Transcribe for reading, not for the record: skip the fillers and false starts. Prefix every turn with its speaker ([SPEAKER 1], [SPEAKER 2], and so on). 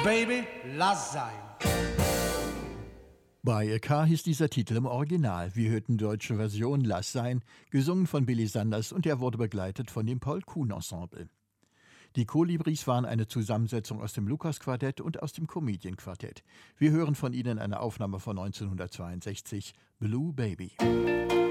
[SPEAKER 1] Baby, lass sein.
[SPEAKER 2] By a Car hieß dieser Titel im Original. Wir hörten die deutsche Version Lass sein, gesungen von Billy Sanders, und er wurde begleitet von dem Paul Kuhn Ensemble. Die Kolibris waren eine Zusammensetzung aus dem Lukas-Quartett und aus dem Comedian-Quartett. Wir hören von ihnen eine Aufnahme von 1962, Blue Baby.